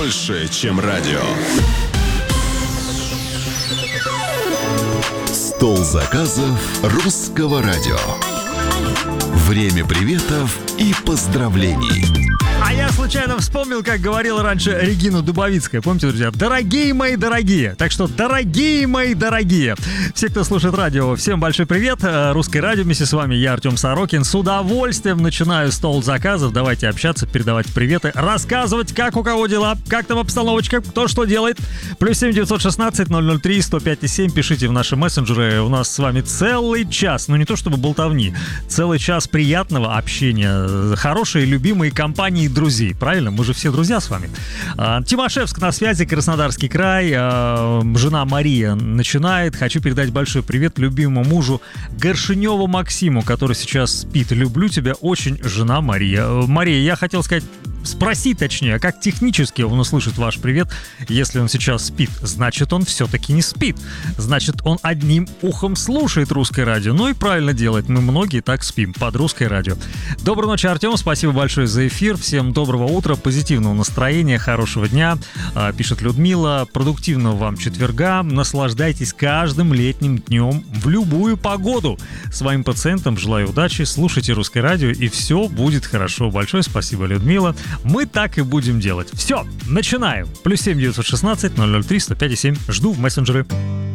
больше, чем радио. Стол заказов Русского радио. Время приветов и поздравлений. А я случайно вспомнил, как говорила раньше Регина Дубовицкая. Помните, друзья? Дорогие мои дорогие. Так что, дорогие мои дорогие. Все, кто слушает радио, всем большой привет. Русское радио, вместе с вами я, Артем Сорокин. С удовольствием начинаю стол заказов. Давайте общаться, передавать приветы, рассказывать, как у кого дела, как там обстановочка, кто что делает. +7 916 003 105 7. Пишите в наши мессенджеры. У нас с вами целый час, ну не то чтобы болтовни, целый час приятного общения, хорошей, любимой компании друзей. Правильно? Мы же все друзья с вами. Тимошевск на связи, Краснодарский край. Жена Мария начинает. Хочу передать большой привет любимому мужу Горшиневу Максиму, который сейчас спит. Люблю тебя очень, жена Мария. Мария, я хотел спросить точнее, как технически он услышит ваш привет, если он сейчас спит? Значит, он все-таки не спит. Значит, он одним ухом слушает русское радио. Ну и правильно делает. Мы многие так спим под русское радио. Доброй ночи, Артем. Спасибо большое за эфир. Всем доброго утра, позитивного настроения, хорошего дня. Пишет Людмила. Продуктивного вам четверга. Наслаждайтесь каждым летним днем в любую погоду. Своим пациентам желаю удачи. Слушайте русское радио, и все будет хорошо. Большое спасибо, Людмила. Мы так и будем делать. Все, начинаем. +7 916 003 105 7. Жду в мессенджеры.